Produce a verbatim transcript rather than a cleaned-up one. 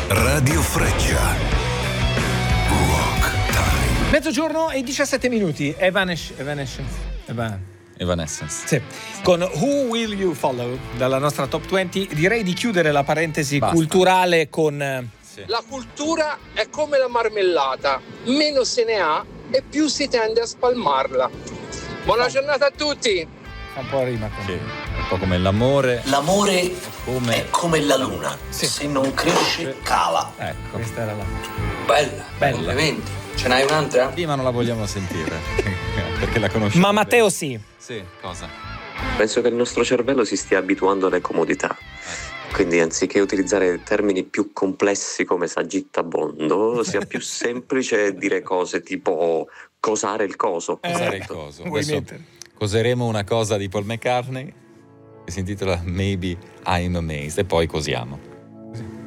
Radio Freccia. Rock Time. Mezzogiorno e diciassette minuti. Evanes- Evanescence. Evan- Evanescence. Sì. Con Who Will You Follow dalla nostra top venti, direi di chiudere la parentesi Basta. culturale con Sì. La cultura è come la marmellata, meno se ne ha e più si tende a spalmarla. Buona giornata a tutti! un po' rima con Sì, un po' come l'amore. L'amore Come- è come la luna, Sì. se non cresce cala. Ecco. questa era la Bella, Bella. complimenti. Ce n'hai un'altra? Sì, ma non la vogliamo sentire. Perché la conosciamo. Ma Matteo sì. Sì, cosa? Penso che il nostro cervello si stia abituando alle comodità. Quindi anziché utilizzare termini più complessi come s'aggittabondo, sia più semplice dire cose tipo cosare il coso. Cos'era il ecco. coso? Vuoi Adesso mettere? coseremo una cosa di Paul McCartney che si intitola Maybe I'm Amazed e poi cosiamo.